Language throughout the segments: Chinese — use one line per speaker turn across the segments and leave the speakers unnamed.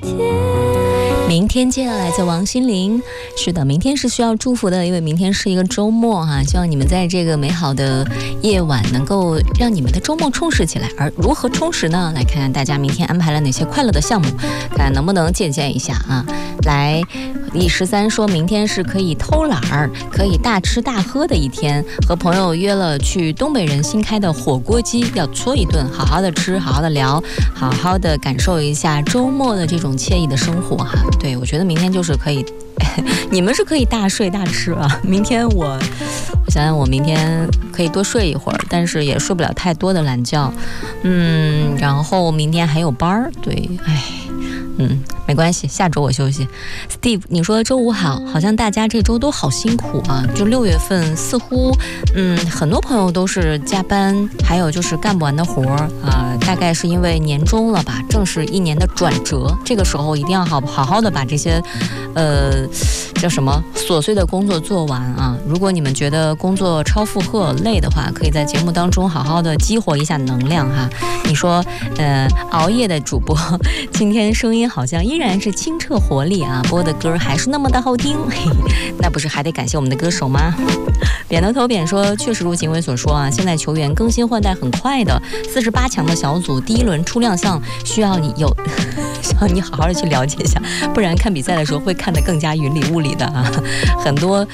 明天见，来自王心凌。是的，明天是需要祝福的，因为明天是一个周末哈，希望你们在这个美好的夜晚能够让你们的周末充实起来。而如何充实呢？来看看大家明天安排了哪些快乐的项目，看能不能借鉴一下啊。来，李13说明天是可以偷懒儿，可以大吃大喝的一天，和朋友约了去东北人新开的火锅鸡，要搓一顿，好好的吃，好好的聊，好好的感受一下周末的这种惬意的生活哈。对，我觉得明天就是可以你们是可以大睡大吃啊。明天我想想，我明天可以多睡一会儿，但是也睡不了太多的懒觉。然后明天还有班儿，对，没关系，下周我休息。Steve， 你说周五好，好像大家这周都好辛苦啊。就6月份似乎，很多朋友都是加班，还有就是干不完的活儿啊。大概是因为年终了吧，正是一年的转折，这个时候一定要好好的把这些，叫什么琐碎的工作做完啊。如果你们觉得工作超负荷累的话，可以在节目当中好好的激活一下能量哈。你说，熬夜的主播今天声音好像依然是清澈活力啊，播的歌还是那么的好听，那不是还得感谢我们的歌手吗？扁头头扁说，确实如警卫所说啊，现在球员更新换代很快的，48强的小组第一轮出亮相需要你好好的去了解一下，不然看比赛的时候会看得更加云里雾里的啊。很多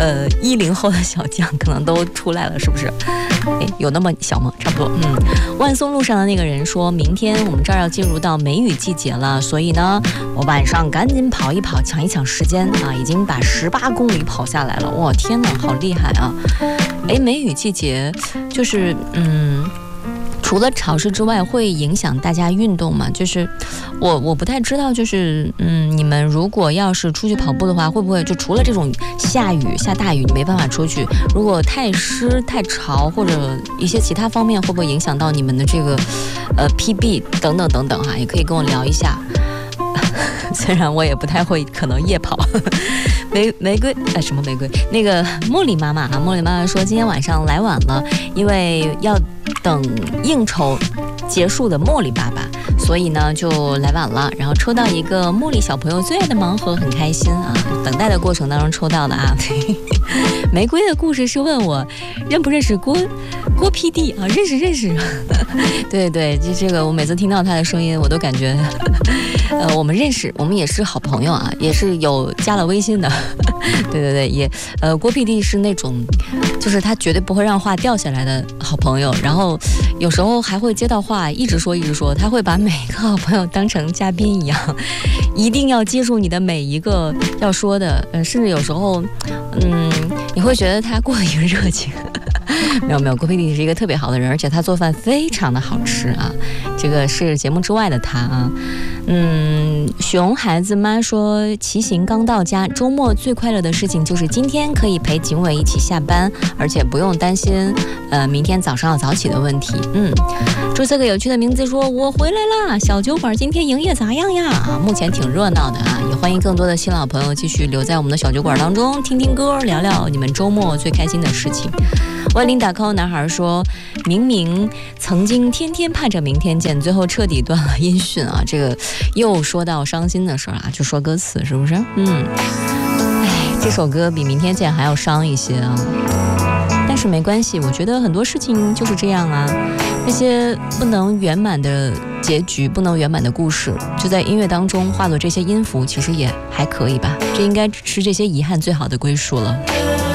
10后的小将可能都出来了，是不是？有那么小吗？差不多。万松路上的那个人说，明天我们这儿要进入到梅雨季节了，所以呢，我晚上赶紧跑一跑，抢一抢时间啊！已经把18公里跑下来了，哇，天哪，好厉害啊！梅雨季节就是除了潮湿之外，会影响大家运动吗？就是我不太知道，就是你们如果要是出去跑步的话，会不会就除了这种下大雨你没办法出去，如果太湿太潮或者一些其他方面，会不会影响到你们的这个PB 等等等等哈？也可以跟我聊一下。虽然我也不太会，可能夜跑。玫瑰什么玫瑰？那个茉莉妈妈啊，茉莉妈妈说今天晚上来晚了，因为要等应酬结束的茉莉爸爸，所以呢就来晚了。然后抽到一个茉莉小朋友最爱的盲盒，很开心啊！等待的过程当中抽到的啊。玫瑰的故事是问我认不认识郭 PD 啊？认识。对，就这个我每次听到他的声音，我都感觉我们认识，我们也是好朋友啊，也是有加了微信的。对，也郭 PD 是那种，就是他绝对不会让话掉下来的好朋友，然后有时候还会接到话一直说，他会把每个好朋友当成嘉宾一样，一定要接住你的每一个要说的，甚至有时候你会觉得他过于热情。没有，郭 PD 是一个特别好的人，而且他做饭非常的好吃啊，这个是节目之外的他啊。熊孩子妈说，骑行刚到家，周末最快乐的事情就是今天可以陪警伟一起下班，而且不用担心明天早上要早起的问题。注册个有趣的名字说，我回来啦，小酒馆今天营业咋样呀？目前挺热闹的啊，也欢迎更多的新老朋友继续留在我们的小酒馆当中，听听歌，聊聊你们周末最开心的事情。万灵打 call 男孩说，明明曾经天天盼着明天见，最后彻底断了音讯啊！这个又说到伤心的事儿啊，就说歌词是不是？这首歌比明天见还要伤一些啊。但是没关系，我觉得很多事情就是这样啊，那些不能圆满的结局，不能圆满的故事，就在音乐当中化作这些音符，其实也还可以吧。这应该是这些遗憾最好的归属了。